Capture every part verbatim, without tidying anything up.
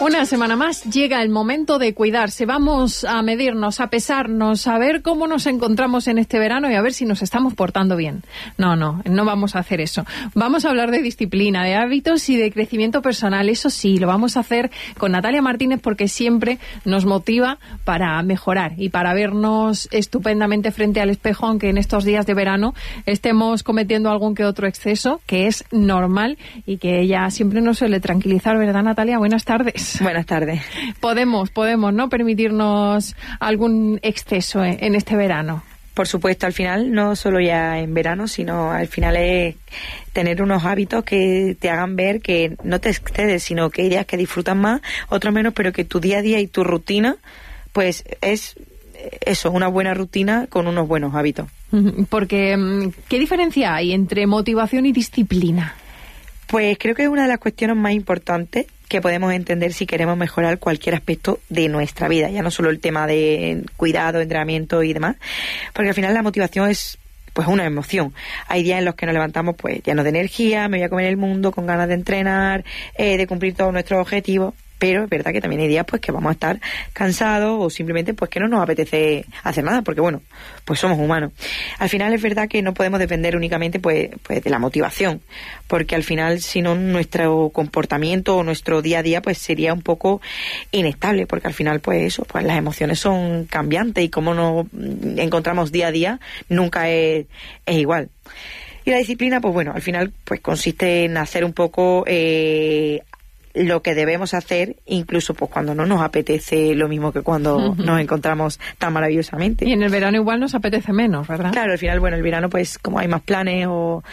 Una semana más llega el momento de cuidarse. Vamos a medirnos, a pesarnos, a ver cómo nos encontramos en este verano y a ver si nos estamos portando bien. No, no, no vamos a hacer eso. Vamos a hablar de disciplina, de hábitos y de crecimiento personal. Eso sí, lo vamos a hacer con Natalia Martínez porque siempre nos motiva para mejorar y para vernos estupendamente frente al espejo, aunque en estos días de verano estemos cometiendo algún que otro exceso, que es normal y que ella siempre nos suele tranquilizar, ¿verdad, Natalia? Buenas tardes. Buenas tardes. Podemos, podemos, ¿no?, permitirnos algún exceso en este verano. Por supuesto, al final, no solo ya en verano, sino al final es tener unos hábitos que te hagan ver que no te excedes, sino que hay días que disfrutas más, otros menos, pero que tu día a día y tu rutina, pues es eso, una buena rutina con unos buenos hábitos. Porque, ¿qué diferencia hay entre motivación y disciplina? Pues creo que es una de las cuestiones más importantes que podemos entender si queremos mejorar cualquier aspecto de nuestra vida, ya no solo el tema de cuidado, entrenamiento y demás, porque al final la motivación es pues una emoción. Hay días en los que nos levantamos pues llenos de energía, me voy a comer el mundo, con ganas de entrenar, eh, de cumplir todos nuestros objetivos. Pero es verdad que también hay días pues que vamos a estar cansados o simplemente pues que no nos apetece hacer nada, porque bueno, pues somos humanos. Al final es verdad que no podemos depender únicamente pues, pues de la motivación, porque al final si no nuestro comportamiento o nuestro día a día pues sería un poco inestable, porque al final pues eso, pues las emociones son cambiantes y como nos encontramos día a día nunca es, es igual. Y la disciplina pues bueno, al final pues consiste en hacer un poco eh, lo que debemos hacer, incluso pues cuando no nos apetece lo mismo que cuando uh-huh. nos encontramos tan maravillosamente. Y en el verano igual nos apetece menos, ¿verdad? Claro, al final, bueno, el verano pues como hay más planes o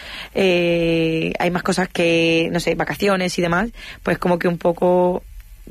eh, hay más cosas que, no sé, vacaciones y demás, pues como que un poco,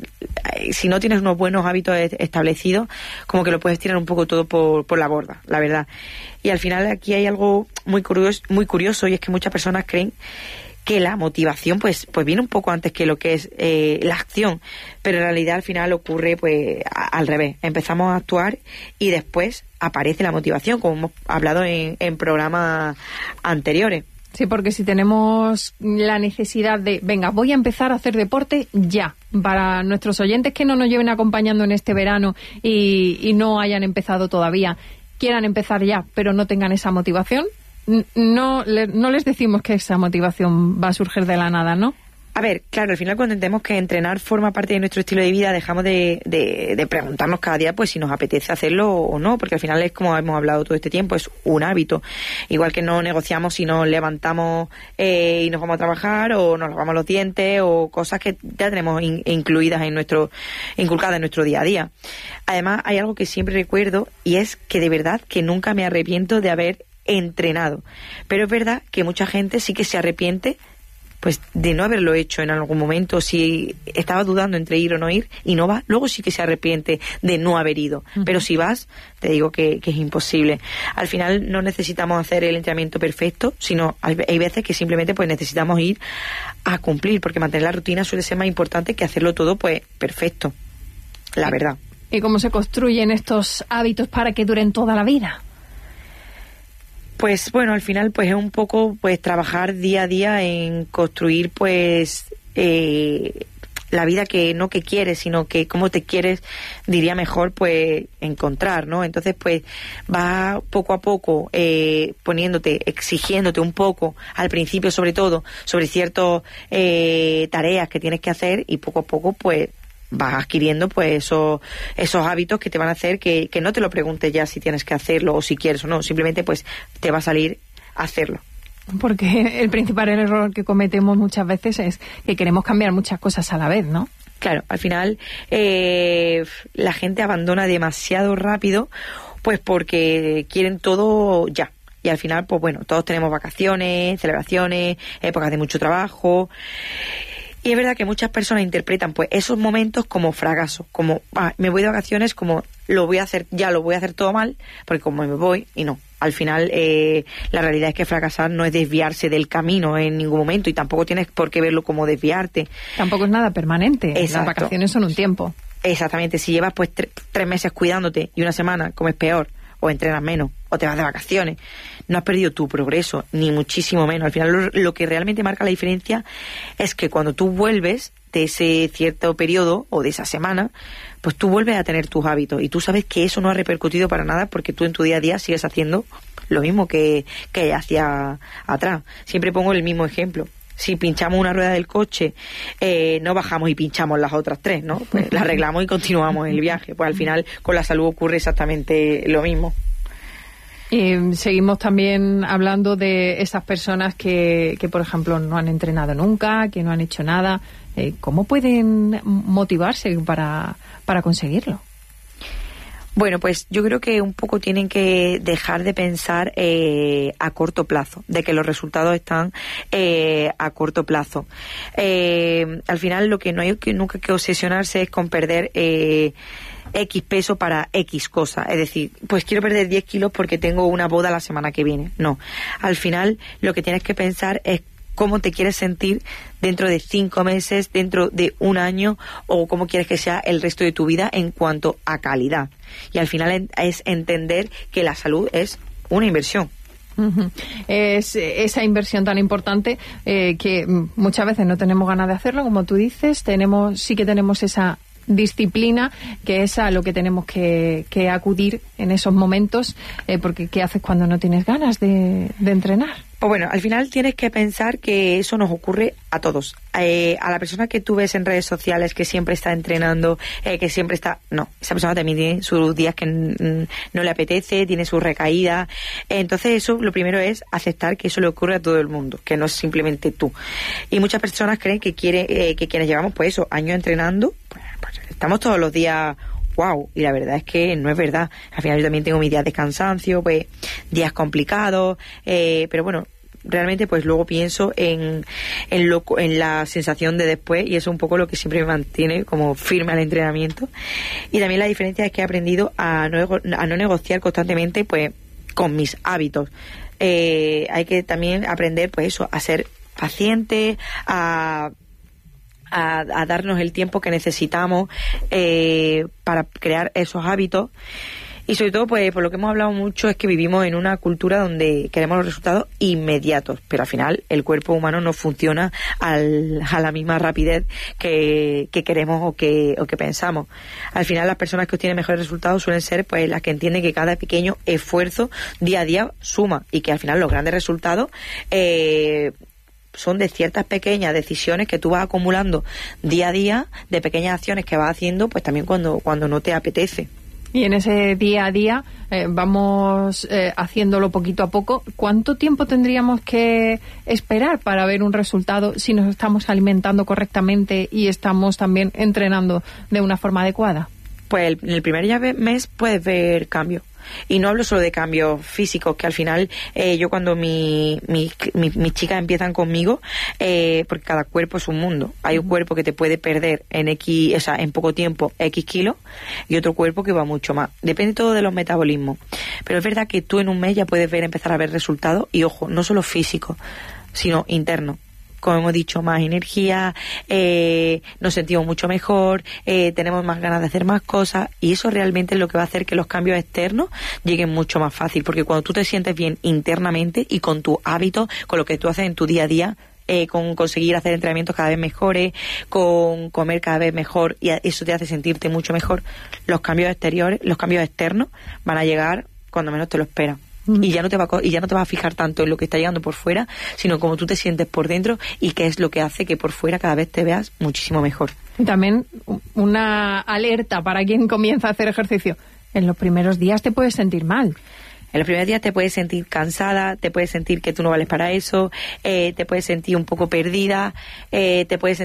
si no tienes unos buenos hábitos establecidos, como que lo puedes tirar un poco todo por, por la borda, la verdad. Y al final aquí hay algo muy curioso, muy curioso y es que muchas personas creen que la motivación pues pues viene un poco antes que lo que es eh, la acción, pero en realidad al final ocurre pues a, al revés. Empezamos a actuar y después aparece la motivación, como hemos hablado en, en programas anteriores. Sí, porque si tenemos la necesidad de, venga, voy a empezar a hacer deporte ya, para nuestros oyentes que no nos lleven acompañando en este verano y, y no hayan empezado todavía, quieran empezar ya, pero no tengan esa motivación, No, le, no les decimos que esa motivación va a surgir de la nada, ¿no? A ver, claro, al final cuando entendemos que entrenar forma parte de nuestro estilo de vida, dejamos de, de, de preguntarnos cada día pues si nos apetece hacerlo o no, porque al final es como hemos hablado todo este tiempo, es un hábito. Igual que no negociamos si nos levantamos eh, y nos vamos a trabajar o nos lavamos los dientes o cosas que ya tenemos in, incluidas en nuestro, inculcadas en nuestro día a día. Además, hay algo que siempre recuerdo y es que de verdad que nunca me arrepiento de haber entrenado, pero es verdad que mucha gente sí que se arrepiente pues de no haberlo hecho en algún momento, si estaba dudando entre ir o no ir y no va, luego sí que se arrepiente de no haber ido, uh-huh. pero si vas, te digo que, que es imposible. Al final no necesitamos hacer el entrenamiento perfecto, sino hay veces que simplemente pues necesitamos ir a cumplir, porque mantener la rutina suele ser más importante que hacerlo todo pues perfecto, la verdad. ¿Y cómo se construyen estos hábitos para que duren toda la vida? Pues bueno, al final pues es un poco pues trabajar día a día en construir pues eh, la vida que no que quieres, sino que cómo te quieres, diría mejor, pues encontrar, ¿no? Entonces pues va poco a poco eh, poniéndote, exigiéndote un poco al principio sobre todo sobre ciertas eh, tareas que tienes que hacer y poco a poco pues vas adquiriendo pues esos, esos hábitos que te van a hacer que, que no te lo preguntes ya si tienes que hacerlo o si quieres o no, simplemente pues te va a salir a hacerlo. Porque el principal error que cometemos muchas veces es que queremos cambiar muchas cosas a la vez, ¿no? Claro, al final eh, la gente abandona demasiado rápido pues porque quieren todo ya. Y al final, pues bueno, todos tenemos vacaciones, celebraciones, épocas de mucho trabajo. Y es verdad que muchas personas interpretan pues esos momentos como fracaso, como ah, me voy de vacaciones, como lo voy a hacer, ya lo voy a hacer todo mal, porque como me voy, y no. Al final, eh, la realidad es que fracasar no es desviarse del camino en ningún momento y tampoco tienes por qué verlo como desviarte. Tampoco es nada permanente. Exacto. Las vacaciones son un tiempo. Exactamente. Si llevas pues tre- tres meses cuidándote y una semana comes peor o entrenas menos o te vas de vacaciones, no has perdido tu progreso, ni muchísimo menos. Al final lo, lo que realmente marca la diferencia es que cuando tú vuelves te de ese cierto periodo o de esa semana, pues tú vuelves a tener tus hábitos y tú sabes que eso no ha repercutido para nada porque tú en tu día a día sigues haciendo lo mismo que, que hacía atrás. Siempre pongo el mismo ejemplo. Si pinchamos una rueda del coche, eh, no bajamos y pinchamos las otras tres, ¿no? Pues la arreglamos y continuamos el viaje. Pues al final con la salud ocurre exactamente lo mismo. Y seguimos también hablando de esas personas que, que, por ejemplo, no han entrenado nunca, que no han hecho nada. Eh, ¿Cómo pueden motivarse para, para conseguirlo? Bueno, pues yo creo que un poco tienen que dejar de pensar eh, a corto plazo, de que los resultados están eh, a corto plazo. Eh, al final lo que no hay que nunca que obsesionarse es con perder eh, X peso para X cosa. Es decir, pues quiero perder diez kilos porque tengo una boda la semana que viene. No. Al final lo que tienes que pensar es cómo te quieres sentir dentro de cinco meses, dentro de un año, o cómo quieres que sea el resto de tu vida en cuanto a calidad. Y al final es entender que la salud es una inversión. Uh-huh. Es esa inversión tan importante eh, que muchas veces no tenemos ganas de hacerlo, como tú dices. Tenemos, sí que tenemos esa disciplina, que es a lo que tenemos que, que acudir en esos momentos, eh, porque ¿qué haces cuando no tienes ganas de, de entrenar? Pues bueno, al final tienes que pensar que eso nos ocurre a todos. Eh, a la persona que tú ves en redes sociales que siempre está entrenando, eh, que siempre está... No, esa persona también tiene sus días que n- no le apetece, tiene sus recaídas. Entonces eso, lo primero es aceptar que eso le ocurre a todo el mundo, que no es simplemente tú. Y muchas personas creen que quiere, eh, que quienes llevamos pues eso, años entrenando, pues, pues estamos todos los días... wow, y la verdad es que no es verdad. Al final yo también tengo mis días de cansancio, pues días complicados, eh, pero bueno, realmente pues luego pienso en en, lo, en la sensación de después, y eso es un poco lo que siempre me mantiene como firme al entrenamiento. Y también la diferencia es que he aprendido a no, a no negociar constantemente pues con mis hábitos. Eh, hay que también aprender pues eso, a ser paciente, a A, a darnos el tiempo que necesitamos eh, para crear esos hábitos. Y sobre todo, pues por lo que hemos hablado mucho, es que vivimos en una cultura donde queremos los resultados inmediatos, pero al final el cuerpo humano no funciona al, a la misma rapidez que, que queremos o que, o que pensamos. Al final las personas que obtienen mejores resultados suelen ser pues las que entienden que cada pequeño esfuerzo día a día suma, y que al final los grandes resultados eh, son de ciertas pequeñas decisiones que tú vas acumulando día a día, de pequeñas acciones que vas haciendo pues también cuando, cuando no te apetece. Y en ese día a día eh, vamos eh, haciéndolo poquito a poco. ¿Cuánto tiempo tendríamos que esperar para ver un resultado si nos estamos alimentando correctamente y estamos también entrenando de una forma adecuada? Pues el, en el primer ya mes puedes ver cambio. Y no hablo solo de cambios físicos, que al final eh, yo cuando mi, mi, mi, mis chicas empiezan conmigo, eh, porque cada cuerpo es un mundo. Hay un cuerpo que te puede perder en X, o sea, en poco tiempo X kilos, y otro cuerpo que va mucho más. Depende todo de los metabolismos. Pero es verdad que tú en un mes ya puedes ver, empezar a ver resultados, y ojo, no solo físicos, sino internos. Como hemos dicho, más energía, eh, nos sentimos mucho mejor, eh, tenemos más ganas de hacer más cosas, y eso realmente es lo que va a hacer que los cambios externos lleguen mucho más fácil, porque cuando tú te sientes bien internamente y con tus hábitos, con lo que tú haces en tu día a día, eh, con conseguir hacer entrenamientos cada vez mejores, con comer cada vez mejor, y eso te hace sentirte mucho mejor, los cambios exteriores, los cambios externos van a llegar cuando menos te lo esperas. Y ya no te va a, y ya no te vas a fijar tanto en lo que está llegando por fuera, sino como tú te sientes por dentro, y qué es lo que hace que por fuera cada vez te veas muchísimo mejor. Y también una alerta para quien comienza a hacer ejercicio. En los primeros días te puedes sentir mal. En los primeros días te puedes sentir cansada, te puedes sentir que tú no vales para eso, eh, te puedes sentir un poco perdida, eh, te puedes